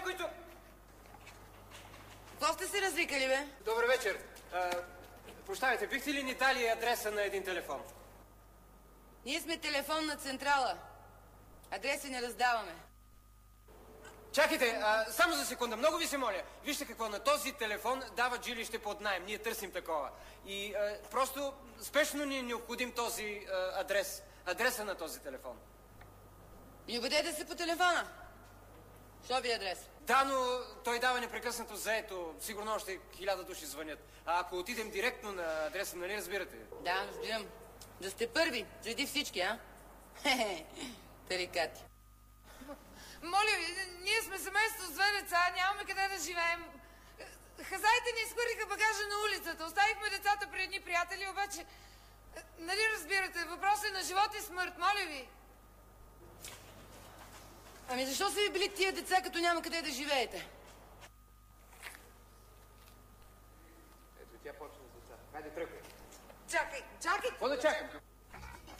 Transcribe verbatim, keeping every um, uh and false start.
които... Какво сте се развикали, бе? Добър вечер. А, прощавайте, бихте ли ни дали адреса на един телефон? Ние сме телефонна централа. Адреси не раздаваме. Чакайте, а, само за секунда, много ви се моля. Вижте какво, на този телефон дават жилище под наем. Ние търсим такова. И а, просто спешно ни е необходим този а, адрес. Адреса на този телефон. И бъдете се по телефона. Що ви е адрес? Да, но той дава непрекъснато заето. Сигурно още хиляда души звънят. А ако отидем директно на адреса, нали разбирате? Да, разбирам. Да сте първи, преди всички, а? Хе-хе, тарикати. Моля ви, ние сме семейство с две деца, нямаме къде да живеем. Хазаите ни изхвърлиха багажа на улицата. Оставихме децата при едни приятели, обаче... Нали разбирате, въпросът е на живот и смърт, моля ви. Ами защо са ви били тия деца, като няма къде да живеете? Ето, тя почна с деца. Хайде, тръгвай. Чакай, чакай. Какво да чакам?